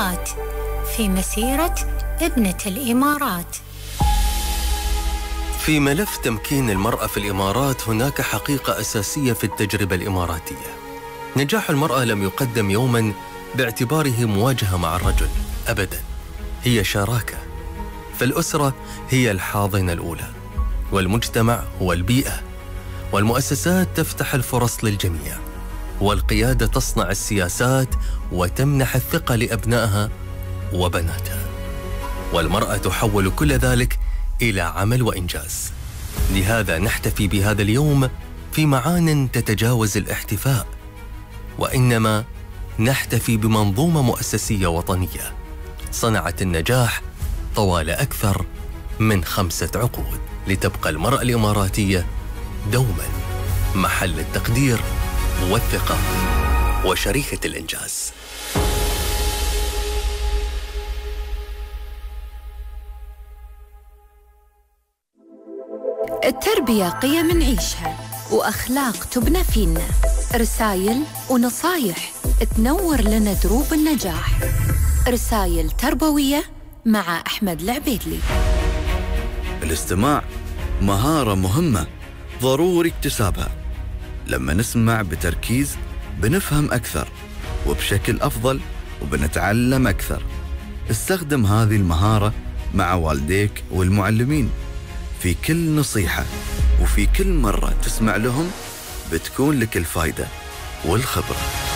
الإمارات في مسيرة ابنة الإمارات. في ملف تمكين المرأة في الإمارات هناك حقيقة أساسية في التجربة الإماراتية. نجاح المرأة لم يقدم يوماً باعتباره مواجهة مع الرجل أبداً، هي شراكة. فالأسرة هي الحاضنة الأولى، والمجتمع هو البيئة، والمؤسسات تفتح الفرص للجميع، والقيادة تصنع السياسات وتمنح الثقة لأبنائها وبناتها، والمرأة تحول كل ذلك إلى عمل وإنجاز. لهذا نحتفي بهذا اليوم في معان تتجاوز الاحتفاء، وإنما نحتفي بمنظومة مؤسسية وطنية صنعت النجاح طوال أكثر من 5 عقود، لتبقى المرأة الإماراتية دوما محل التقدير والثقة وشريكة الإنجاز. التربية قيم نعيشها وأخلاق تبنى فينا، رسائل ونصايح تنور لنا دروب النجاح. رسائل تربوية مع أحمد العبيدلي. الاستماع مهارة مهمة ضروري اكتسابها. لما نسمع بتركيز بنفهم أكثر وبشكل أفضل وبنتعلم أكثر. استخدم هذه المهارة مع والديك والمعلمين في كل نصيحة، وفي كل مرة تسمع لهم بتكون لك الفائدة والخبرة.